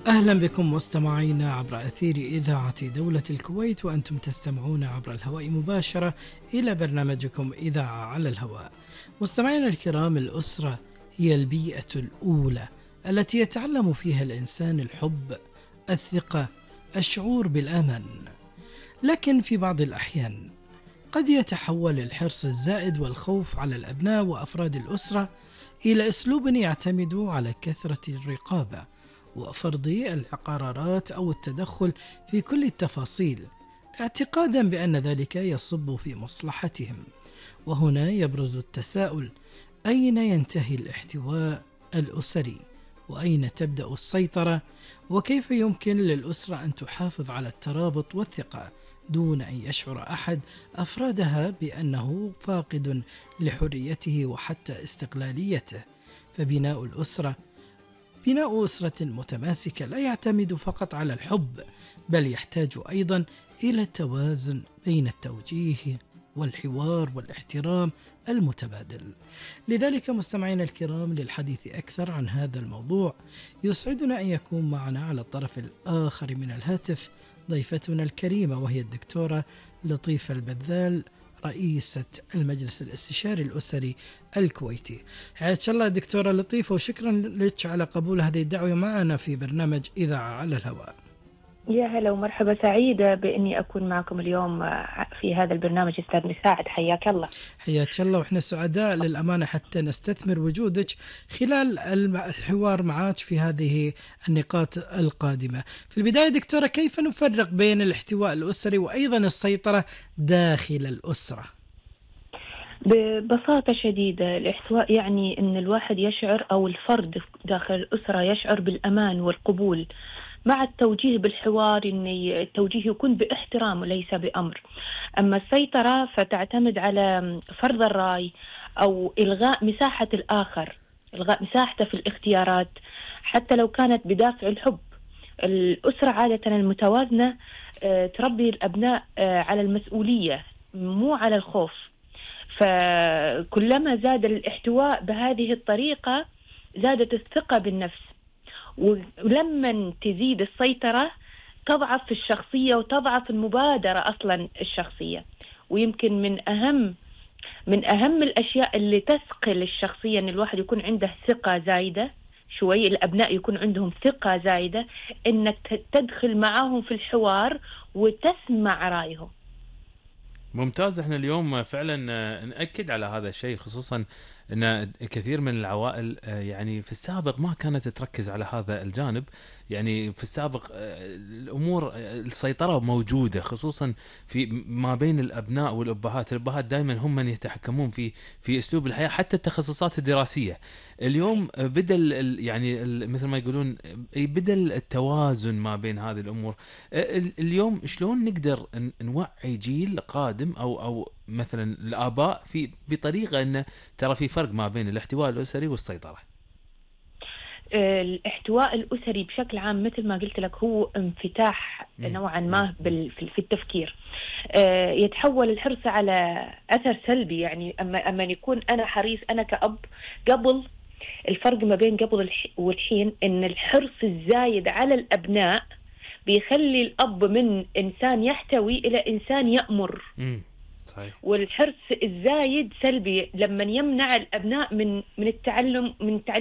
أهلا بكم مستمعينا عبر أثير إذاعة دولة الكويت، وأنتم تستمعون عبر الهواء مباشرة إلى برنامجكم إذاعة على الهواء. مستمعينا الكرام، الأسرة هي البيئة الأولى التي يتعلم فيها الإنسان الحب، الثقة، الشعور بالأمان. لكن في بعض الأحيان قد يتحول الحرص الزائد والخوف على الأبناء وأفراد الأسرة إلى أسلوب يعتمد على كثرة الرقابة وفرض القرارات أو التدخل في كل التفاصيل، اعتقادا بأن ذلك يصب في مصلحتهم. وهنا يبرز التساؤل: أين ينتهي الاحتواء الأسري؟ وأين تبدأ السيطرة؟ وكيف يمكن للأسرة أن تحافظ على الترابط والثقة دون أن يشعر أحد أفرادها بأنه فاقد لحريته وحتى استقلاليته؟ فبناء الأسرة بناء أسرة متماسكة لا يعتمد فقط على الحب، بل يحتاج أيضا إلى التوازن بين التوجيه والحوار والاحترام المتبادل. لذلك مستمعينا الكرام، للحديث أكثر عن هذا الموضوع يسعدنا أن يكون معنا على الطرف الآخر من الهاتف ضيفتنا الكريمة، وهي الدكتورة لطيفة البذال، رئيسة المجلس الاستشاري الأسري الكويتي. حياك الله دكتورة لطيفة، وشكرا لك على قبول هذه الدعوة معنا في برنامج إذاعة على الهواء. يا هلا ومرحبا، سعيدة بإني أكون معكم اليوم في هذا البرنامج. أستاذ مساعد، حياك الله. حياك الله، وإحنا سعداء للأمانة حتى نستثمر وجودك خلال الحوار معك في هذه النقاط القادمة. في البداية دكتورة، كيف نفرق بين الاحتواء الأسري وأيضا السيطرة داخل الأسرة؟ ببساطة شديدة، الاحتواء يعني أن الواحد يشعر أو الفرد داخل الأسرة يشعر بالأمان والقبول، مع التوجيه بالحوار، إن التوجيه يكون باحترام وليس بأمر. أما السيطرة فتعتمد على فرض الرأي أو إلغاء مساحة الآخر، إلغاء مساحته في الاختيارات حتى لو كانت بدافع الحب. الأسرة عادة المتوازنة تربي الأبناء على المسؤولية مو على الخوف، فكلما زاد الاحتواء بهذه الطريقة زادت الثقة بالنفس، ولما تزيد السيطرة تضعف الشخصية وتضعف المبادرة أصلا الشخصية. ويمكن من أهم الأشياء اللي تثقل الشخصية أن الواحد يكون عنده ثقة زايدة شوي، الأبناء يكون عندهم ثقة زايدة، أنك تدخل معهم في الحوار وتسمع رأيهم. ممتاز. احنا اليوم فعلا نأكد على هذا الشيء، خصوصا ان كثير من العوائل يعني في السابق ما كانت تركز على هذا الجانب. يعني في السابق الامور السيطرة موجودة، خصوصا في ما بين الابناء والابهات. الابهات دائما هم من يتحكمون في اسلوب الحياة، حتى التخصصات الدراسية. اليوم بدل يعني مثل ما يقولون بدل التوازن ما بين هذه الامور. اليوم شلون نقدر نوعي جيل قادم او مثلا الآباء بطريقة أن ترى في فرق ما بين الاحتواء الأسري والسيطرة؟ الاحتواء الأسري بشكل عام مثل ما قلت لك هو انفتاح نوعا ما في التفكير. يتحول الحرص على أثر سلبي، يعني أما يكون أنا حريص أنا كأب. قبل الفرق ما بين قبل والحين إن الحرص الزايد على الأبناء بيخلي الأب من إنسان يحتوي إلى إنسان يأمر. صحيح. والحرص الزايد سلبي لما يمنع الأبناء من التعلم